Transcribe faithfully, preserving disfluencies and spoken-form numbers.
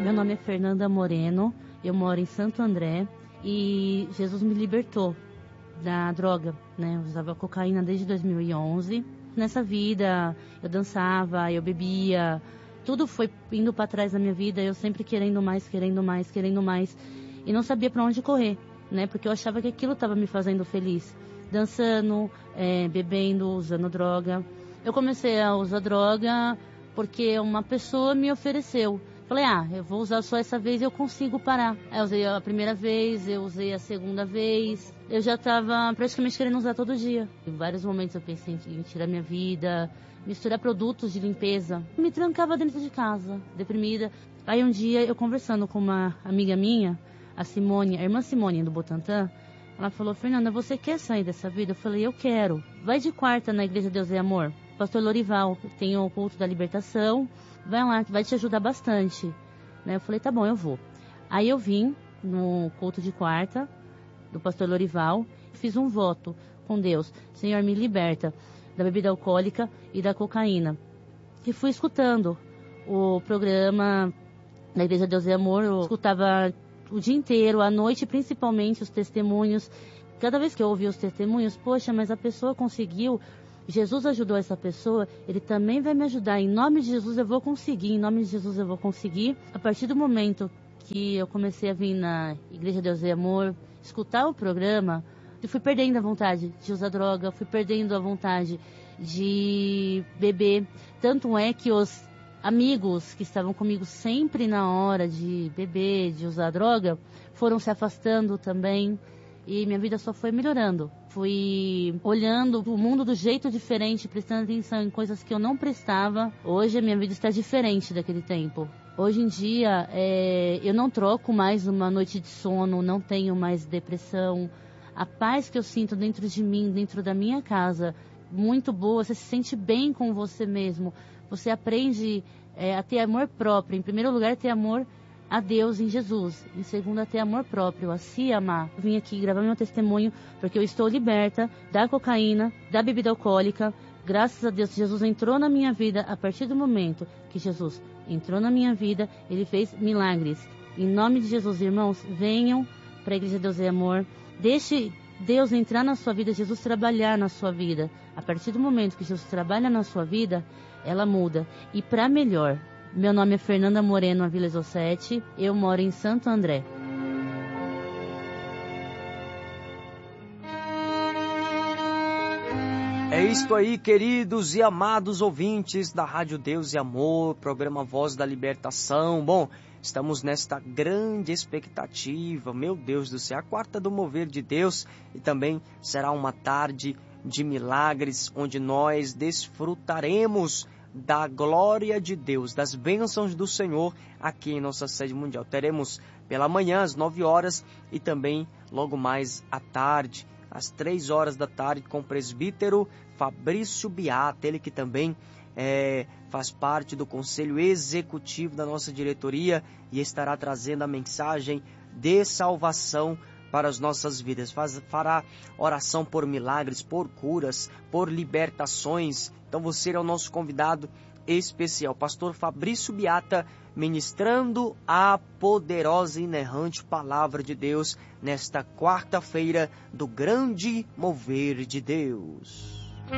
Meu nome é Fernanda Moreno, eu moro em Santo André e Jesus me libertou da droga, né? Eu usava cocaína desde dois mil e onze. Nessa vida, eu dançava, eu bebia, tudo foi indo para trás da minha vida, eu sempre querendo mais, querendo mais, querendo mais, e não sabia para onde correr, né? Porque eu achava que aquilo estava me fazendo feliz. Dançando, é, bebendo, usando droga. Eu comecei a usar droga porque uma pessoa me ofereceu. Falei, ah, eu vou usar só essa vez e eu consigo parar. Aí eu usei a primeira vez, eu usei a segunda vez. Eu já estava praticamente querendo usar todo dia. Em vários momentos eu pensei em tirar minha vida, misturar produtos de limpeza. Me trancava dentro de casa, deprimida. Aí um dia eu conversando com uma amiga minha, a Simone, a irmã Simone do Butantã, ela falou, Fernanda, você quer sair dessa vida? Eu falei, eu quero. Vai de quarta na Igreja Deus é Amor. Pastor Lorival, tem o culto da libertação. Vai lá, que vai te ajudar bastante. Né? Eu falei, tá bom, eu vou. Aí eu vim no culto de quarta do pastor Lorival, fiz um voto com Deus. Senhor, me liberta da bebida alcoólica e da cocaína. E fui escutando o programa da Igreja Deus é Amor. Eu escutava o dia inteiro, à noite, principalmente os testemunhos. Cada vez que eu ouvia os testemunhos, poxa, mas a pessoa conseguiu, Jesus ajudou essa pessoa, Ele também vai me ajudar. Em nome de Jesus eu vou conseguir, em nome de Jesus eu vou conseguir. A partir do momento que eu comecei a vir na Igreja Deus é Amor, escutar o programa, eu fui perdendo a vontade de usar droga, fui perdendo a vontade de beber. Tanto é que os amigos que estavam comigo sempre na hora de beber, de usar droga, foram se afastando também. E minha vida só foi melhorando. Fui olhando o mundo do jeito diferente, prestando atenção em coisas que eu não prestava. Hoje a minha vida está diferente daquele tempo. Hoje em dia, é, eu não troco mais uma noite de sono, não tenho mais depressão. A paz que eu sinto dentro de mim, dentro da minha casa, muito boa. Você se sente bem com você mesmo. Você aprende é, a ter amor próprio. Em primeiro lugar, ter amor a Deus em Jesus. Em segundo, a ter amor próprio, a se amar. Eu vim aqui gravar meu testemunho porque eu estou liberta da cocaína, da bebida alcoólica. Graças a Deus, Jesus entrou na minha vida. A partir do momento que Jesus entrou na minha vida, Ele fez milagres. Em nome de Jesus, irmãos, venham para a Igreja Deus é Amor. Deixe Deus entrar na sua vida, Jesus trabalhar na sua vida. A partir do momento que Jesus trabalha na sua vida, ela muda. E para melhor. Meu nome é Fernanda Moreno, a Vila Zosete. Eu moro em Santo André. É isso aí, queridos e amados ouvintes da Rádio Deus e Amor, programa Voz da Libertação. Bom, estamos nesta grande expectativa, meu Deus do céu, a quarta do mover de Deus, e também será uma tarde de milagres, onde nós desfrutaremos da glória de Deus, das bênçãos do Senhor aqui em nossa sede mundial. Teremos pela manhã às nove horas e também logo mais à tarde, às três horas da tarde, com o presbítero Fabrício Beata, ele que também é, faz parte do conselho executivo da nossa diretoria e estará trazendo a mensagem de salvação para as nossas vidas. Faz, fará oração por milagres, por curas, por libertações. Então você é o nosso convidado especial, pastor Fabrício Beata, ministrando a poderosa e inerrante palavra de Deus nesta quarta-feira do grande mover de Deus.